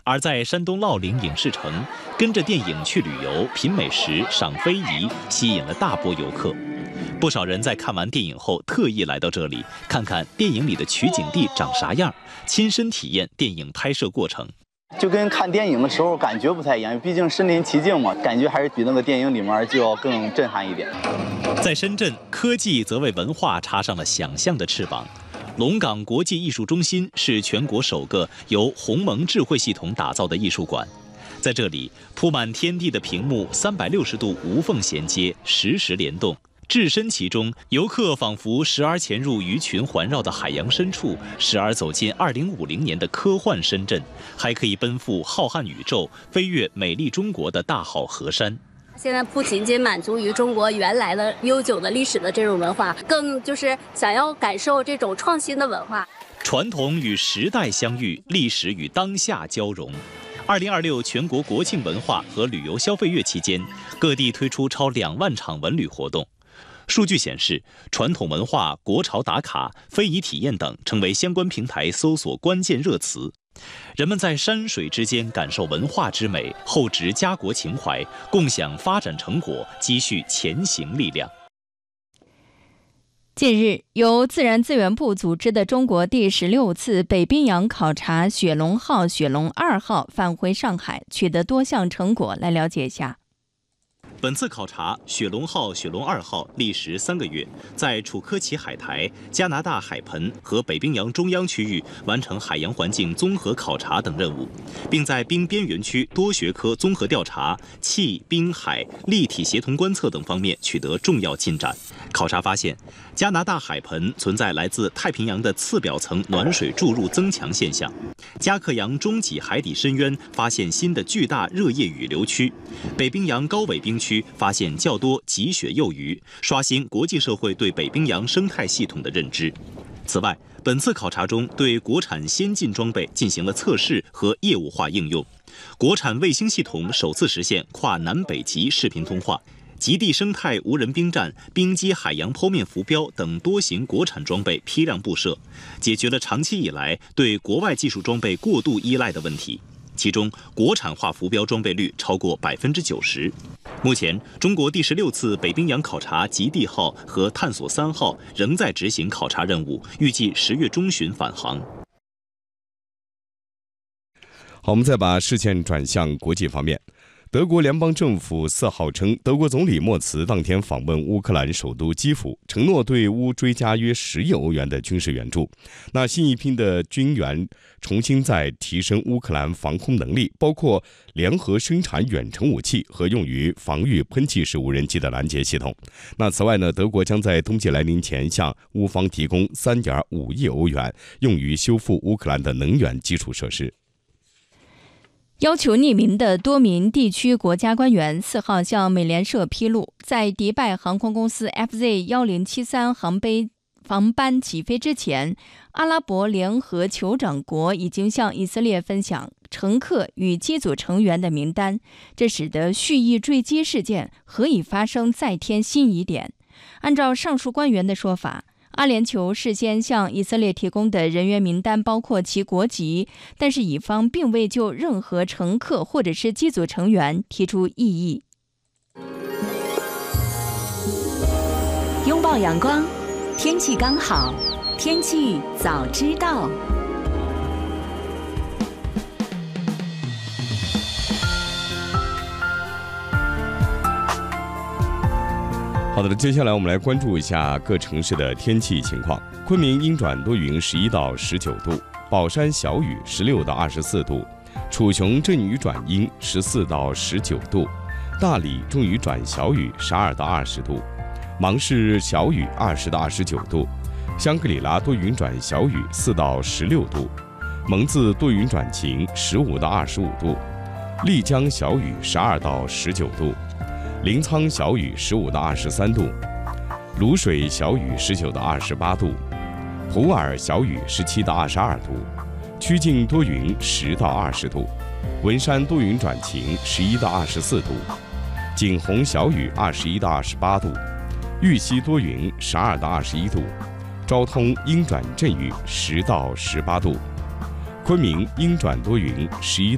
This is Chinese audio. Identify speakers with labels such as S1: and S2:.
S1: 而在山东乐陵影视城，跟着电影去旅游、品美食、赏非遗，吸引了大波游客。不少人在看完电影后，特意来到这里，看看电影里的取景地长啥样，亲身体验电影拍摄过程。
S2: 就跟看电影的时候感觉不太一样，毕竟身临其境嘛，感觉还是比那个电影里面就要更震撼一点。
S1: 在深圳，科技则为文化插上了想象的翅膀。龙岗国际艺术中心是全国首个由鸿蒙智慧系统打造的艺术馆。在这里，铺满天地的屏幕360度无缝衔接，实时联动。置身其中，游客仿佛时而潜入鱼群环绕的海洋深处，时而走进2050年的科幻深圳，还可以奔赴浩瀚宇宙，飞越美丽中国的大好河山。
S3: 现在不仅仅满足于中国原来的悠久的历史的这种文化，更就是想要感受这种创新的文化。
S1: 传统与时代相遇，历史与当下交融。2026全国国庆文化和旅游消费月期间，各地推出超2万场文旅活动。数据显示，传统文化、国潮打卡、非遗体验等成为相关平台搜索关键热词。人们在山水之间感受文化之美，厚植家国情怀，共享发展成果，积蓄前行力量。
S4: 近日，由自然资源部组织的中国第16次北冰洋考察雪龙号、雪龙2号返回上海，取得多项成果，来了解一下。
S1: 本次考察，雪龙号、雪龙2号历时3个月，在楚科奇海台、加拿大海盆和北冰洋中央区域完成海洋环境综合考察等任务，并在冰边缘区多学科综合调查、气、冰、海立体协同观测等方面取得重要进展。考察发现，加拿大海盆存在来自太平洋的次表层暖水注入增强现象；加克洋中脊海底深渊发现新的巨大热液雨流区；北冰洋高纬冰区发现较多极雪幼鱼，刷新国际社会对北冰洋生态系统的认知。此外，本次考察中对国产先进装备进行了测试和业务化应用。国产卫星系统首次实现跨南北极视频通话，极地生态无人冰站、冰基海洋剖面浮标等多型国产装备批量布设，解决了长期以来对国外技术装备过度依赖的问题。其中，国产化浮标装备率超过90%。目前，中国第16次北冰洋考察极地号和探索3号仍在执行考察任务，预计10月中旬返航。
S5: 好，我们再把视线转向国际方面。德国联邦政府4号称，德国总理默茨当天访问乌克兰首都基辅，承诺对乌追加约10亿欧元的军事援助。那新一批的军援重新在提升乌克兰防空能力，包括联合生产远程武器和用于防御喷气式无人机的拦截系统。那此外呢，德国将在冬季来临前向乌方提供3.5亿欧元，用于修复乌克兰的能源基础设施。
S4: 要求匿名的多名地区国家官员4号向美联社披露，在迪拜航空公司 FZ1073 航班起飞之前，阿拉伯联合酋长国已经向以色列分享乘客与机组成员的名单，这使得蓄意坠机事件何以发生再添新疑点。按照上述官员的说法，阿联酋事先向以色列提供的人员名单包括其国籍，但是乙方并未就任何乘客或者是机组成员提出异议。
S6: 拥抱阳光，天气刚好，天气早知道。
S5: 好的，接下来我们来关注一下各城市的天气情况。昆明阴转多云11到19度，宝山小雨16到24度，楚雄阵雨转阴14到19度，大理中雨转小雨12到20度，芒市小雨20到29度，香格里拉多云转小雨4到16度，蒙自多云转晴15到25度，丽江小雨12到19度，临沧小雨15到23度，卤水小雨19到28度，普洱小雨17到22度，曲靖多云10到20度，文山多云转晴11到24度，景洪小雨21到28度，玉溪多云12到21度，昭通阴转阵雨10到18度，昆明阴转多云11到